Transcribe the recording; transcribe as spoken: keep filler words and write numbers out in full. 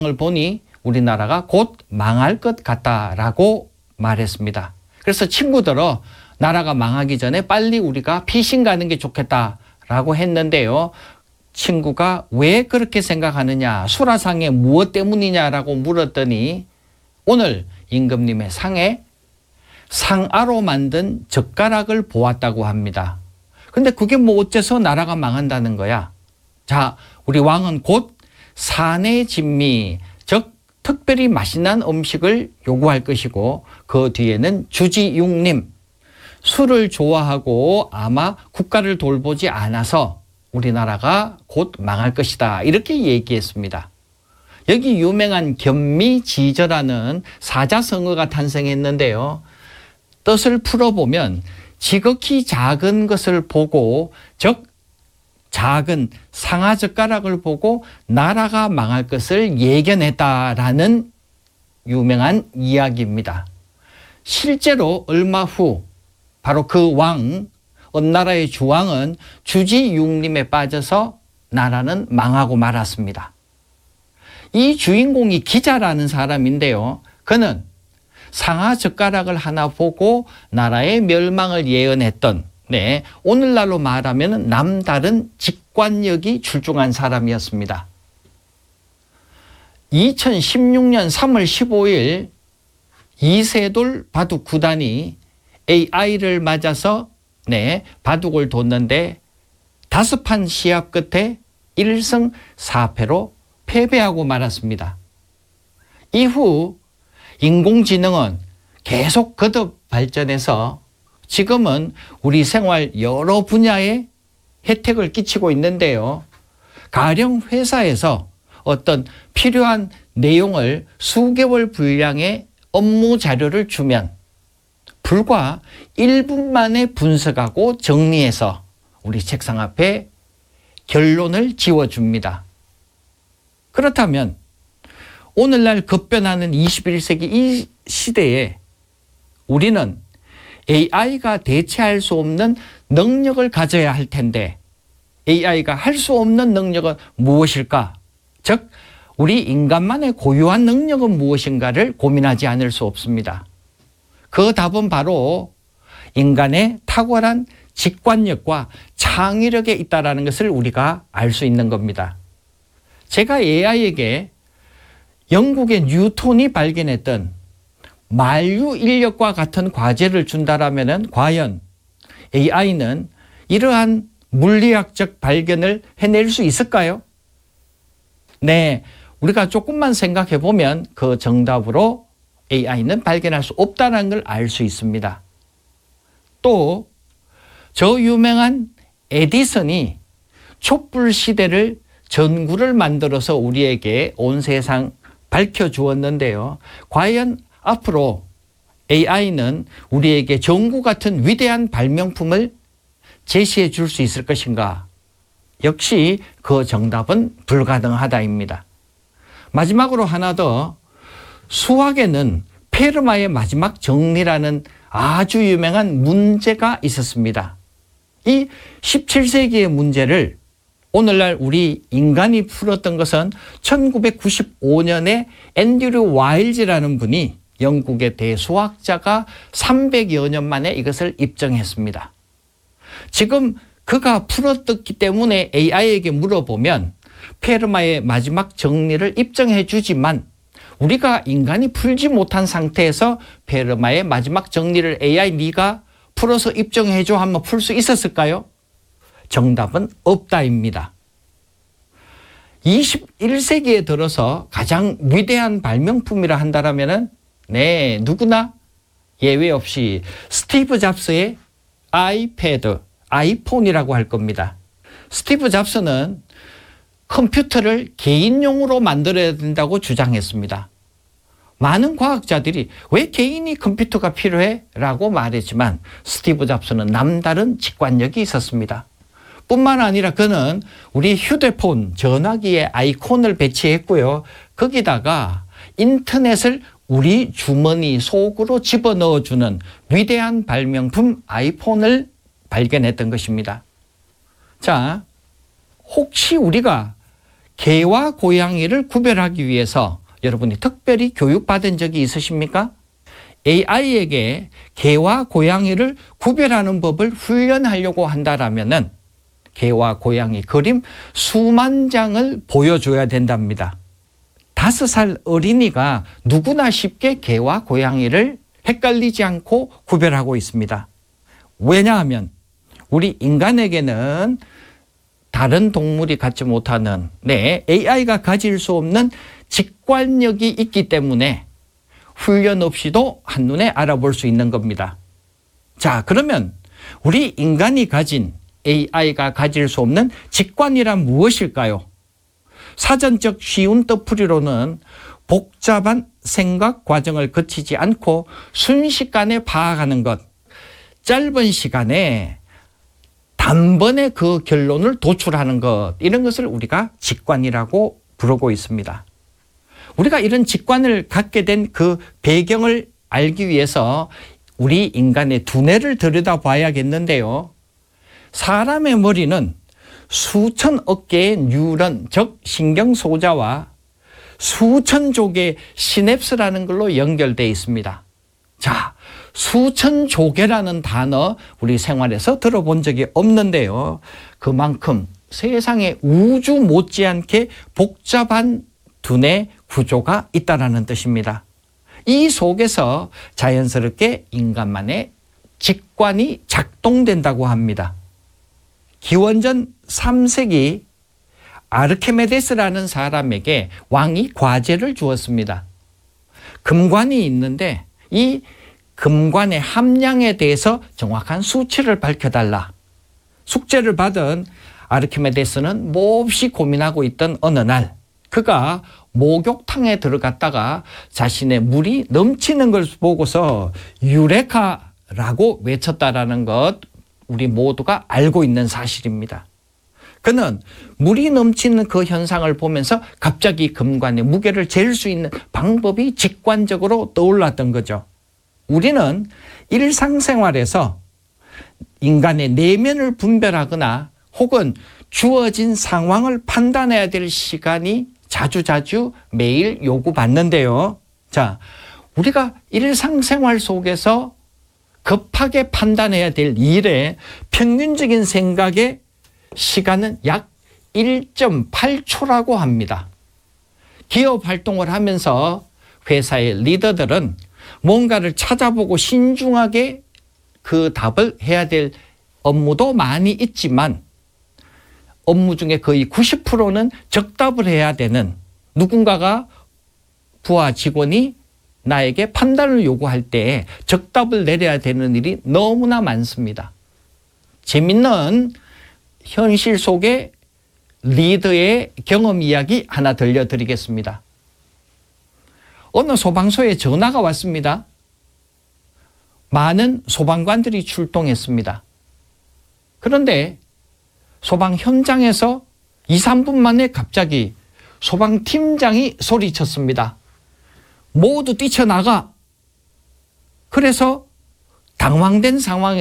을 보니 우리나라가 곧 망할 것 같다라고 말했습니다. 그래서 친구들은 나라가 망하기 전에 빨리 우리가 피신 가는 게 좋겠다라고 했는데요. 친구가 왜 그렇게 생각하느냐, 수라상에 무엇 때문이냐라고 물었더니 오늘 임금님의 상에 상아로 만든 젓가락을 보았다고 합니다. 근데 그게 뭐 어째서 나라가 망한다는 거야? 자, 우리 왕은 곧 산의 진미, 즉 특별히 맛있는 음식을 요구할 것이고 그 뒤에는 주지육림, 술을 좋아하고 아마 국가를 돌보지 않아서 우리나라가 곧 망할 것이다, 이렇게 얘기했습니다. 여기 유명한 견미지저라는 사자성어가 탄생했는데요. 뜻을 풀어보면 지극히 작은 것을 보고, 즉 작은 상아젓가락을 보고 나라가 망할 것을 예견했다라는 유명한 이야기입니다. 실제로 얼마 후 바로 그 왕, 은나라의 주왕은 주지육림에 빠져서 나라는 망하고 말았습니다. 이 주인공이 기자라는 사람인데요. 그는 상아젓가락을 하나 보고 나라의 멸망을 예언했던, 네, 오늘날로 말하면 남다른 직관력이 출중한 사람이었습니다. 이천십육 년 삼월 십오일 이세돌 바둑 구단이 에이아이를 맞아서 네, 바둑을 뒀는데 다섯 판 시합 끝에 일 승 사 패로 패배하고 말았습니다. 이후 인공지능은 계속 거듭 발전해서 지금은 우리 생활 여러 분야에 혜택을 끼치고 있는데요. 가령 회사에서 어떤 필요한 내용을 수개월 분량의 업무 자료를 주면 불과 일 분 만에 분석하고 정리해서 우리 책상 앞에 결론을 지워줍니다. 그렇다면 오늘날 급변하는 이십일 세기 이 시대에 우리는 에이아이가 대체할 수 없는 능력을 가져야 할 텐데 에이아이가 할 수 없는 능력은 무엇일까? 즉 우리 인간만의 고유한 능력은 무엇인가를 고민하지 않을 수 없습니다. 그 답은 바로 인간의 탁월한 직관력과 창의력에 있다는 것을 우리가 알 수 있는 겁니다. 제가 에이아이에게 영국의 뉴턴이 발견했던 만유인력과 같은 과제를 준다라면 과연 에이아이는 이러한 물리학적 발견을 해낼 수 있을까요? 네, 우리가 조금만 생각해 보면 그 정답으로 에이아이는 발견할 수 없다는 걸 알 수 있습니다. 또 저 유명한 에디슨이 촛불 시대를 전구를 만들어서 우리에게 온 세상 밝혀주었는데요. 과연 앞으로 에이아이는 우리에게 전구 같은 위대한 발명품을 제시해 줄 수 있을 것인가? 역시 그 정답은 불가능하다입니다. 마지막으로 하나 더, 수학에는 페르마의 마지막 정리라는 아주 유명한 문제가 있었습니다. 이 십칠 세기의 문제를 오늘날 우리 인간이 풀었던 것은 천구백구십오 년에 앤드류 와일즈라는 분이, 영국의 대수학자가 삼백여 년 만에 이것을 입증했습니다. 지금 그가 풀었기 때문에 에이아이에게 물어보면 페르마의 마지막 정리를 입증해 주지만 우리가 인간이 풀지 못한 상태에서 페르마의 마지막 정리를 에이아이 네가 풀어서 입증해 줘 하면 풀 수 있었을까요? 정답은 없다입니다. 이십일 세기에 들어서 가장 위대한 발명품이라 한다면 네, 누구나 예외 없이 스티브 잡스의 아이패드, 아이폰이라고 할 겁니다. 스티브 잡스는 컴퓨터를 개인용으로 만들어야 된다고 주장했습니다. 많은 과학자들이 왜 개인이 컴퓨터가 필요해? 라고 말했지만 스티브 잡스는 남다른 직관력이 있었습니다. 뿐만 아니라 그는 우리 휴대폰, 전화기에 아이콘을 배치했고요. 거기다가 인터넷을 우리 주머니 속으로 집어넣어주는 위대한 발명품 아이폰을 발견했던 것입니다. 자, 혹시 우리가 개와 고양이를 구별하기 위해서 여러분이 특별히 교육받은 적이 있으십니까? 에이아이에게 개와 고양이를 구별하는 법을 훈련하려고 한다라면은 개와 고양이 그림 수만 장을 보여줘야 된답니다. 다섯 살 어린이가 누구나 쉽게 개와 고양이를 헷갈리지 않고 구별하고 있습니다. 왜냐하면 우리 인간에게는 다른 동물이 갖지 못하는 네, 에이아이가 가질 수 없는 직관력이 있기 때문에 훈련 없이도 한눈에 알아볼 수 있는 겁니다. 자, 그러면 우리 인간이 가진 에이아이가 가질 수 없는 직관이란 무엇일까요? 사전적 쉬운 뜻풀이로는 복잡한 생각 과정을 거치지 않고 순식간에 파악하는 것, 짧은 시간에 단번에 그 결론을 도출하는 것, 이런 것을 우리가 직관이라고 부르고 있습니다. 우리가 이런 직관을 갖게 된 그 배경을 알기 위해서 우리 인간의 두뇌를 들여다봐야겠는데요. 사람의 머리는 수천억 개의 뉴런, 즉 신경소자와 수천조 개의 시냅스라는 걸로 연결되어 있습니다. 자, 수천조개라는 단어 우리 생활에서 들어본 적이 없는데요. 그만큼 세상에 우주 못지않게 복잡한 두뇌 구조가 있다는 뜻입니다. 이 속에서 자연스럽게 인간만의 직관이 작동된다고 합니다. 기원전 삼 세기 아르키메데스라는 사람에게 왕이 과제를 주었습니다. 금관이 있는데 이 금관의 함량에 대해서 정확한 수치를 밝혀달라. 숙제를 받은 아르키메데스는 몹시 고민하고 있던 어느 날 그가 목욕탕에 들어갔다가 자신의 물이 넘치는 걸 보고서 유레카라고 외쳤다라는 것 우리 모두가 알고 있는 사실입니다. 그는 물이 넘치는 그 현상을 보면서 갑자기 금관의 무게를 잴 수 있는 방법이 직관적으로 떠올랐던 거죠. 우리는 일상생활에서 인간의 내면을 분별하거나 혹은 주어진 상황을 판단해야 될 시간이 자주자주 매일 요구받는데요. 자, 우리가 일상생활 속에서 급하게 판단해야 될 일에 평균적인 생각의 시간은 약 일 점 팔 초라고 합니다. 기업 활동을 하면서 회사의 리더들은 뭔가를 찾아보고 신중하게 그 답을 해야 될 업무도 많이 있지만 업무 중에 거의 구십 퍼센트는 적답을 해야 되는 누군가가 부하 직원이 나에게 판단을 요구할 때 적답을 내려야 되는 일이 너무나 많습니다. 재밌는 현실 속의 리더의 경험 이야기 하나 들려드리겠습니다. 어느 소방서에 전화가 왔습니다. 많은 소방관들이 출동했습니다. 그런데 소방 현장에서 이, 삼 분 만에 갑자기 소방팀장이 소리쳤습니다. 모두 뛰쳐나가. 그래서 당황된 상황에